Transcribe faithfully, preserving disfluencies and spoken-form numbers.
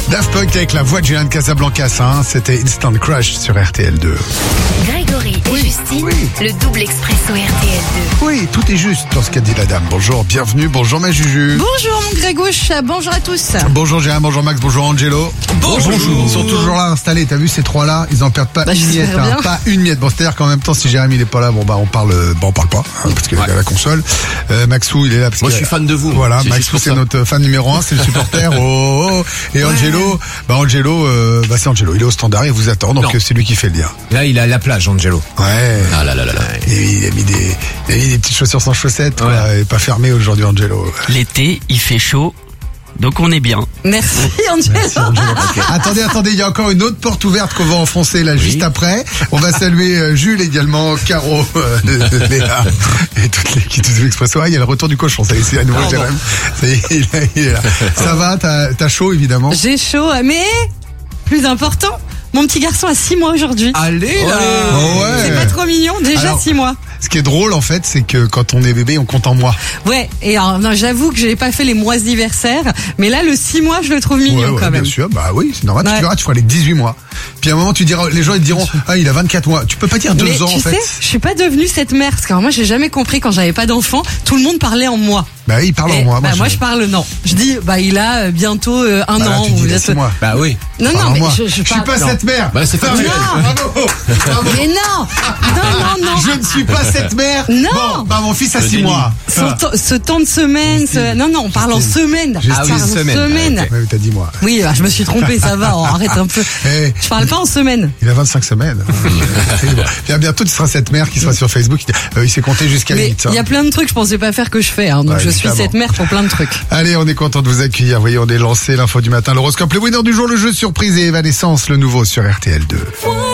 Daft Punk avec la voix de Julian Casablancas, hein, c'était Instant Crush sur R T L deux. Grégory et Oui, Justine, oui. le double expresso R T L deux. Oui, tout est juste dans ce qu'a dit la dame. Bonjour, bienvenue, bonjour ma Juju. Bonjour mon Grégouche, bonjour à tous. Bonjour Jérémy, bonjour Max, bonjour Angelo. Bonjour. Ils sont toujours là installés, t'as vu ces trois-là, ils en perdent pas Bah, une j'espère miette, hein, bien. pas une miette. Bon, c'est-à-dire qu'en même temps, si Jérémy il est pas là, bon bah on parle, bah on parle pas, hein, parce qu'il Ouais. est à la console. Euh, Maxou, il est là parce Moi, que je suis fan de vous. Voilà, C'est juste Maxou pour c'est ça. notre fan numéro un, c'est le supporter. Oh, oh, oh. Et Angelo, bah Angelo, euh, bah c'est Angelo, il est au standard, il vous attend, donc Non. euh, c'est lui qui fait le lien. Là, il est à la plage, Angelo. Ouais. Ah là là là là. Et il a mis des, il a mis des petites chaussures sans chaussettes, quoi, Ouais. et pas fermées aujourd'hui, Angelo. L'été, il fait chaud, donc on est bien. Merci Angelo. Merci, Angelo. Attendez, attendez, il y a encore une autre porte ouverte qu'on va enfoncer là juste après. On va saluer euh, Jules également, Caro, euh, Léa et toute l'équipe de l'Expresso. Ah, il y a le retour du cochon, ça y est, c'est à nouveau Pardon. Jérém. Ça y est, il est, il est là. Ça va, t'as, t'as chaud évidemment. J'ai chaud, mais plus important, mon petit garçon a six mois aujourd'hui. Allez là. Oh ouais. C'est pas trop mignon, déjà Alors- six mois. Ce qui est drôle en fait, c'est que quand on est bébé, on compte en mois. Ouais, et alors, non, j'avoue que j'ai pas fait les mois anniversaires, mais là le six mois je le trouve mignon Ouais, ouais, quand bien même. sûr, bah oui, c'est normal. Ouais. Tu verras, tu feras les dix-huit mois. Puis à un moment, tu diras, les gens ils te diront, ah, il a vingt-quatre mois. Tu peux pas dire deux Mais ans tu en fait. sais, je suis pas devenue cette mère, parce que alors, moi j'ai jamais compris quand j'avais pas d'enfant, tout le monde parlait en mois. Bah oui, il parle en Et, mois. bah, moi je parle non. Je dis bah il a euh, bientôt euh, un Bah là, an. tu dis ou les bientôt- six mois. Bah oui. Non Parle non en mais mois. je, je, suis parle- pas non. cette mère. Bah, c'est factuel. Non. Bravo. Bravo. Mais non, non non non. Je ne suis pas cette mère. Non. Bon, bah mon fils a Le six déni. mois. Ce, Ah. temps- ce temps de semaine, ce- non non, on parle en Justine. semaine. Justine. Ah, Ah oui, pardon, semaine. semaine. Ah, ok. Ouais, mais t'as dit mois. Oui, bah, je me suis trompée, ça va, on arrête un peu. Eh, Je parle pas en semaine. il a vingt-cinq semaines. C'est bon. Bien, bientôt, tu seras cette mère qui sera sur Facebook. Euh, il s'est compté jusqu'à Mais huit. il y a plein de trucs, je pensais pas faire que je fais, hein, donc Ouais, je suis évidemment. cette mère pour plein de trucs. Allez, on est content de vous accueillir. Vous voyez, on est lancé l'info du matin, l'horoscope, le winner du jour, le jeu surprise et Evanescence, le nouveau sur R T L deux.